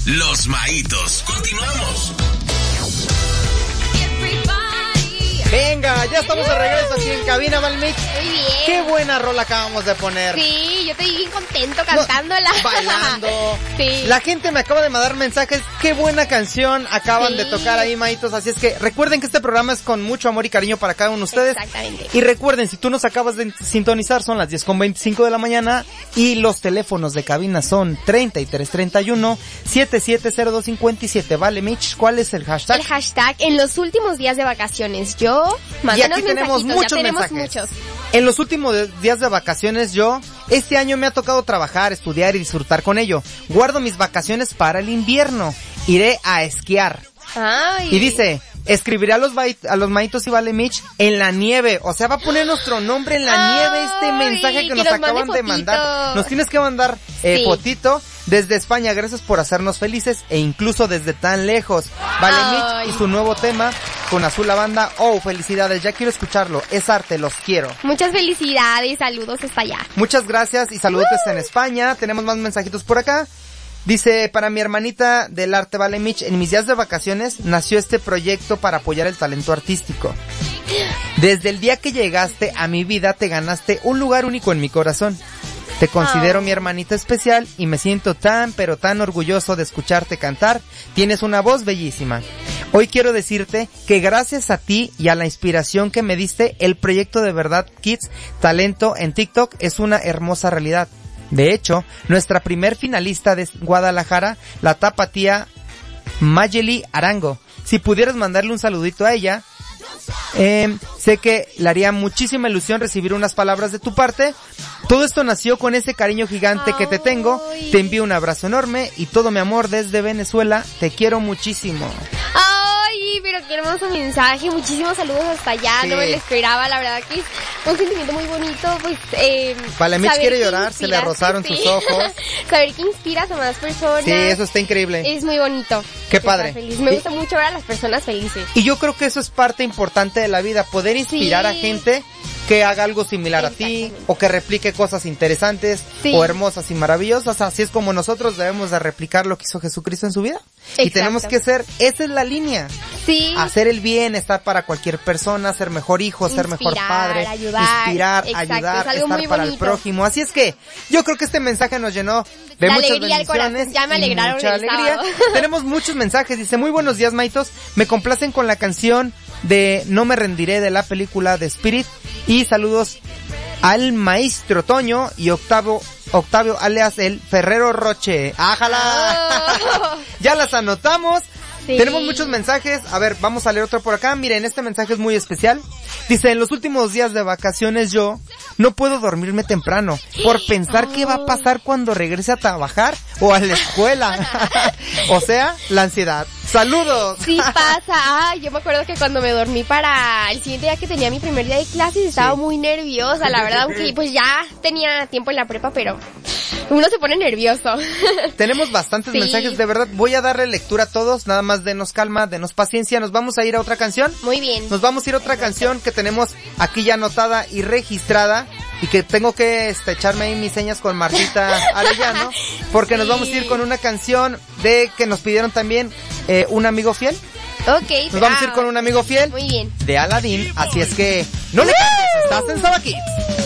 Los Maitos. Continuamos. Venga, ya estamos de regreso aquí en cabina, Valmix. Muy bien. Qué buena rola acabamos de poner. Sí, yo estoy bien contento cantándola. Bailando. Sí. La gente me acaba de mandar mensajes. Qué buena canción acaban de tocar ahí, Maitos. Así es que recuerden que este programa es con mucho amor y cariño para cada uno de ustedes. Exactamente. Y recuerden, si tú nos acabas de sintonizar, son las 10:25 de la mañana y los teléfonos de cabina son 3331 770257. Vale, Mitch, ¿cuál es el hashtag? El hashtag en los últimos días de vacaciones. Y aquí tenemos muchos mensajes. Muchos. En los últimos días de vacaciones este año me ha tocado trabajar, estudiar y disfrutar con ello. Guardo mis vacaciones para el invierno. Iré a esquiar. Ay. Y dice, escribiré a los Maitos y Vale Mitch en la nieve. O sea, va a poner nuestro nombre en la nieve este mensaje que nos acaban de mandar. Nos tienes que mandar fotito desde España. Gracias por hacernos felices e incluso desde tan lejos. Vale Mitch y su nuevo tema con Azul Lavanda. Oh, felicidades, ya quiero escucharlo. Es arte, los quiero. Muchas felicidades, saludos hasta allá. Muchas gracias y saludos en España. Tenemos más mensajitos por acá. Dice, para mi hermanita del arte, Vale Mitch, en mis días de vacaciones nació este proyecto para apoyar el talento artístico. Desde el día que llegaste a mi vida te ganaste un lugar único en mi corazón. Te considero mi hermanita especial y me siento tan pero tan orgulloso de escucharte cantar. Tienes una voz bellísima. Hoy quiero decirte que gracias a ti y a la inspiración que me diste, el proyecto de Verdad Kids Talento en TikTok es una hermosa realidad. De hecho, nuestra primer finalista de Guadalajara, la tapatía Mayeli Arango. Si pudieras mandarle un saludito a ella, sé que le haría muchísima ilusión recibir unas palabras de tu parte. Todo esto nació con ese cariño gigante que te tengo. Te envío un abrazo enorme y todo mi amor desde Venezuela. Te quiero muchísimo. Ay, pero qué hermoso mensaje. Muchísimos saludos hasta allá. Sí. No me lo esperaba, la verdad que es un sentimiento muy bonito. Pues, Vale, Mitch quiere llorar, se le rozaron sus ojos. Saber que inspiras a más personas. Sí, eso está increíble. Es muy bonito. Qué padre. Feliz. Me gusta mucho ver a las personas felices. Y yo creo que eso es parte importante de la vida, poder inspirar a gente que haga algo similar a ti, o que replique cosas interesantes, o hermosas y maravillosas. Así es como nosotros debemos de replicar lo que hizo Jesucristo en su vida. Exacto. Y tenemos que ser, esa es la línea. Sí. Hacer el bien, estar para cualquier persona, ser mejor hijo, ser mejor padre, inspirar, ayudar, estar para el prójimo. Así es que yo creo que este mensaje nos llenó de muchas bendiciones. Ya me alegraron mucha alegría. sábado. Tenemos muchos mensajes. Dice, muy buenos días, Maitos. Me complacen con la canción de No me rendiré de la película de Spirit. Y saludos al maestro Toño y Octavio alias el Ferrero Roche. ¡Ájala! Oh. Ya las anotamos. Sí. Tenemos muchos mensajes. A ver, vamos a leer otro por acá. Miren, este mensaje es muy especial. Dice, en los últimos días de vacaciones yo no puedo dormirme temprano por pensar qué va a pasar cuando regrese a trabajar o a la escuela. O sea, la ansiedad. ¡Saludos! Sí pasa. Ay, yo me acuerdo que cuando me dormí para el siguiente día que tenía mi primer día de clases estaba muy nerviosa, la verdad, aunque pues ya tenía tiempo en la prepa, pero uno se pone nervioso. Tenemos bastantes mensajes, de verdad. Voy a darle lectura a todos, nada más denos calma, denos paciencia. Nos vamos a ir a otra canción. Muy bien. Nos vamos a ir a otra canción que tenemos aquí ya anotada y registrada. Y que tengo que echarme ahí mis señas con Martita Arellano. Porque nos vamos a ir con una canción de que nos pidieron también un amigo fiel. Ok. Nos vamos a ir con un amigo fiel. Muy bien. De Aladdin. Así es que no le cambies, estás en Saba Kids.